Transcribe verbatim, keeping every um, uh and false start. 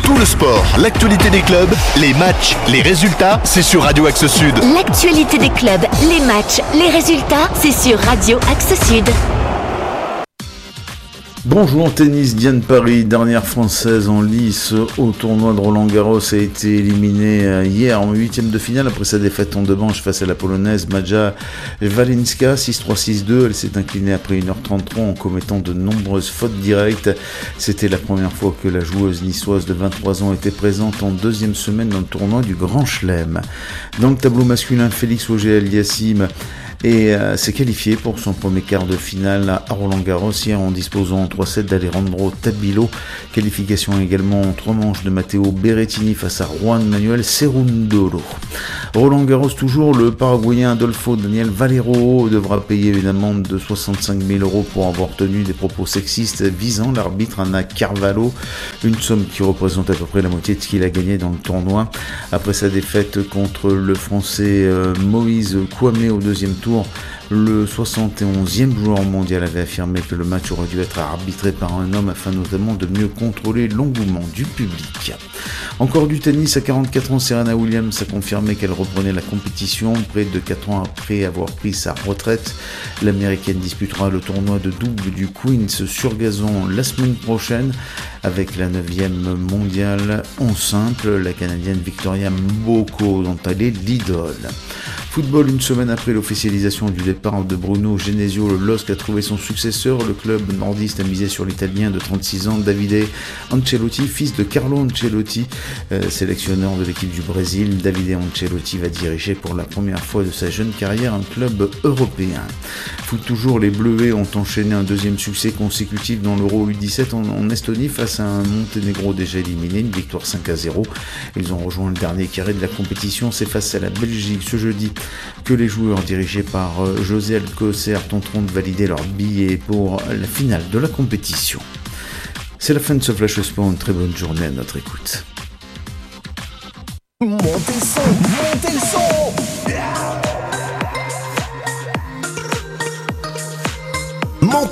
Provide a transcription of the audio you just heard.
Tout le sport, l'actualité des clubs, les matchs, les résultats, c'est sur Radio Axe Sud. L'actualité des clubs, les matchs, les résultats, c'est sur Radio Axe Sud. Bonjour, tennis, Diane Paris, dernière française en lice au tournoi de Roland-Garros, a été éliminée hier en huitième de finale après sa défaite en deux manches face à la polonaise Maja Walinska, six trois six deux. Elle s'est inclinée après une heure trente-trois en commettant de nombreuses fautes directes. C'était la première fois que la joueuse niçoise de vingt-trois ans était présente en deuxième semaine dans le tournoi du Grand Chelem. Dans le tableau masculin, Félix Auger-Aliassime et euh, s'est qualifié pour son premier quart de finale à Roland-Garros hier en disposant en trois sept d'Alejandro Tabilo. Qualification également en trois manches de Matteo Berrettini face à Juan Manuel Cerundolo. Roland-Garros toujours, le Paraguayen Adolfo Daniel Valero devra payer une amende de soixante-cinq mille euros pour avoir tenu des propos sexistes visant l'arbitre Ana Carvalho, une somme qui représente à peu près la moitié de ce qu'il a gagné dans le tournoi. Après sa défaite contre le Français euh, Moïse Kouamé au deuxième tour, le soixante et onzième joueur mondial avait affirmé que le match aurait dû être arbitré par un homme afin notamment de mieux contrôler l'engouement du public. Encore du tennis, à quarante-quatre ans, Serena Williams a confirmé qu'elle reprenait la compétition près de quatre ans après avoir pris sa retraite. L'américaine disputera le tournoi de double du Queens sur gazon la semaine prochaine avec la neuvième mondiale en simple, la Canadienne Victoria Mboko dont elle est l'idole. Football, une semaine après l'officialisation du départ de Bruno Genesio, le L O S C a trouvé son successeur. Le club nordiste a misé sur l'Italien de trente-six ans, Davide Ancelotti, fils de Carlo Ancelotti, euh, sélectionneur de l'équipe du Brésil. Davide Ancelotti va diriger pour la première fois de sa jeune carrière un club européen. Foot toujours, les Bleuets ont enchaîné un deuxième succès consécutif dans l'Euro U dix-sept en, en Estonie face à un Monténégro déjà éliminé, une victoire cinq à zéro. Ils ont rejoint le dernier carré de la compétition, c'est face à la Belgique ce jeudi que les joueurs dirigés par José Alcocer tenteront de valider leur billet pour la finale de la compétition. C'est la fin de ce Flash Sport, une très bonne journée à notre écoute. Montez le son, montez le son.